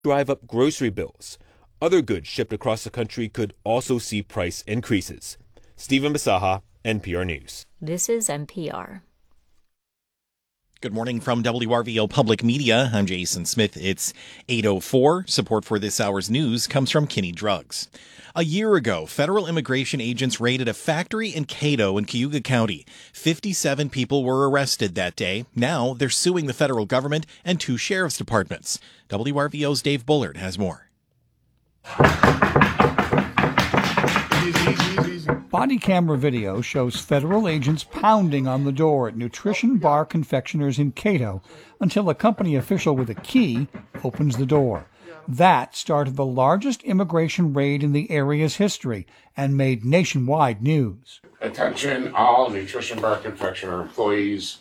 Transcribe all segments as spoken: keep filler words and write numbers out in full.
drive up grocery bills. Other goods shipped across the country could also see price increases. Stephen Basaha, N P R News. This is N P R. Good morning from W R V O Public Media. I'm Jason Smith. It's eight oh four. Support for this hour's news comes from Kinney Drugs. A year ago, federal immigration agents raided a factory in Cato in Cayuga County. fifty-seven people were arrested that day. Now they're suing the federal government and two sheriff's departments. W R V O's Dave Bullard has more. Body camera video shows federal agents pounding on the door at Nutrition Bar Confectioners in Cato until a company official with a key opens the door. That started the largest immigration raid in the area's history and made nationwide news. Attention all Nutrition Bar Confectioner employees.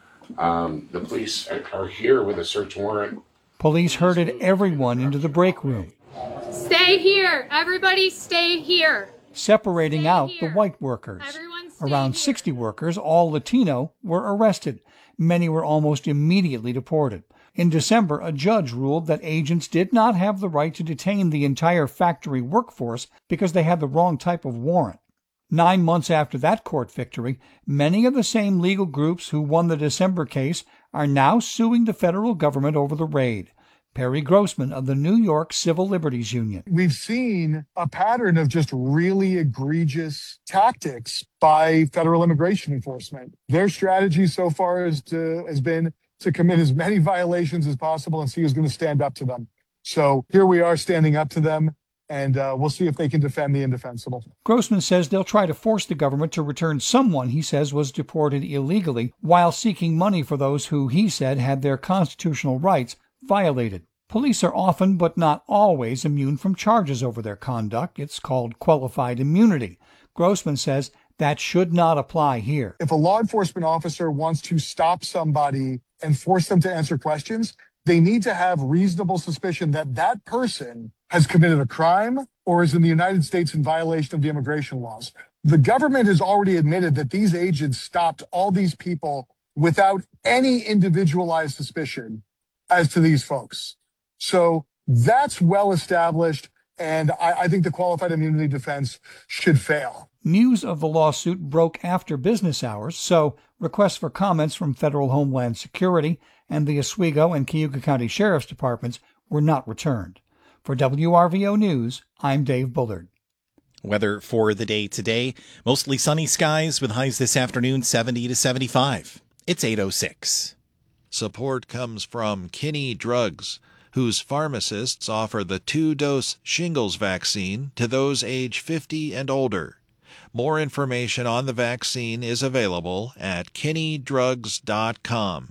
Um, the police are here with a search warrant. Police herded everyone into the break room. Stay here. Everybody stay here. Separating Stay out here. the white workers. Around here. sixty workers, all Latino, were arrested. Many were almost immediately deported. In December, a judge ruled that agents did not have the right to detain the entire factory workforce because they had the wrong type of warrant. Nine months after that court victory, many of the same legal groups who won the December case are now suing the federal government over the raid. Perry Grossman of the New York Civil Liberties Union. We've seen a pattern of just really egregious tactics by federal immigration enforcement. Their strategy so far is to, has been to commit as many violations as possible and see who's going to stand up to them. So here we are standing up to them, and uh, we'll see if they can defend the indefensible. Grossman says they'll try to force the government to return someone he says was deported illegally while seeking money for those who he said had their constitutional rights violated. Police are often, but not always, immune from charges over their conduct. It's called qualified immunity. Grossman says that should not apply here. If a law enforcement officer wants to stop somebody and force them to answer questions, they need to have reasonable suspicion that that person has committed a crime or is in the United States in violation of the immigration laws. The government has already admitted that these agents stopped all these people without any individualized suspicion as to these folks. So that's well established, and I, I think the qualified immunity defense should fail. News of the lawsuit broke after business hours, so requests for comments from Federal Homeland Security and the Oswego and Cayuga County Sheriff's Departments were not returned. For W R V O News, I'm Dave Bullard. Weather for the day today, mostly sunny skies with highs this afternoon seventy to seventy-five. It's eight oh six. Support comes from Kinney Drugs, whose pharmacists offer the two-dose shingles vaccine to those age fifty and older. More information on the vaccine is available at kinney drugs dot com.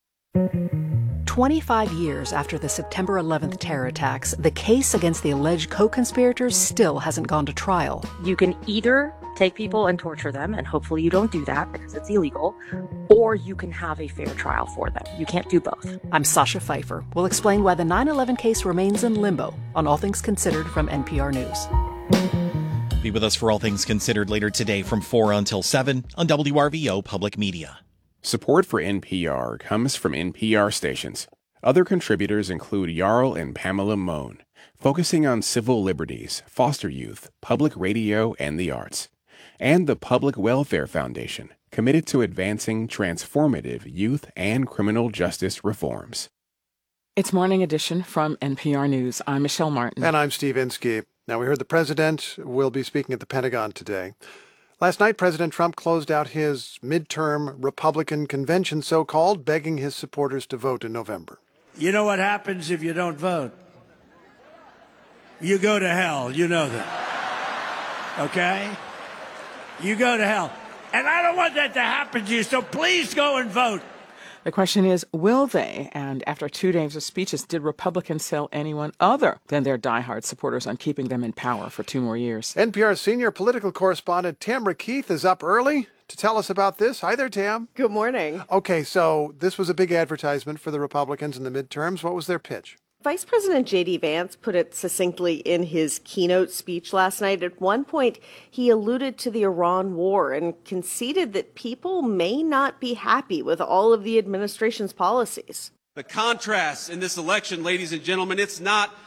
twenty-five years after the September eleventh terror attacks, the case against the alleged co-conspirators still hasn't gone to trial. You can either take people and torture them, and hopefully you don't do that because it's illegal, or you can have a fair trial for them. You can't do both. I'm Sasha Pfeiffer. We'll explain why the nine eleven case remains in limbo on All Things Considered from N P R News. Be with us for All Things Considered later today from four until seven on W R V O Public Media. Support for N P R comes from N P R stations. Other contributors include Jarl and Pamela Mohn, focusing on civil liberties, foster youth, public radio, and the arts. And the Public Welfare Foundation, committed to advancing transformative youth and criminal justice reforms. It's Morning Edition from N P R News. I'm Michelle Martin. And I'm Steve Inskeep. Now, we heard the president will be speaking at the Pentagon today. Last night, President Trump closed out his midterm Republican convention, so-called, begging his supporters to vote in November. You know what happens if you don't vote? You go to hell. You know that. Okay? You go to hell. And I don't want that to happen to you, so please go and vote. The question is, will they? And after two days of speeches, did Republicans sell anyone other than their diehard supporters on keeping them in power for two more years? N P R senior political correspondent Tamara Keith is up early to tell us about this. Hi there, Tam. Good morning. Okay, so this was a big advertisement for the Republicans in the midterms. What was their pitch? Vice President J D. Vance put it succinctly in his keynote speech last night. At one point, he alluded to the Iran war and conceded that people may not be happy with all of the administration's policies. The contrast in this election, ladies and gentlemen, it's not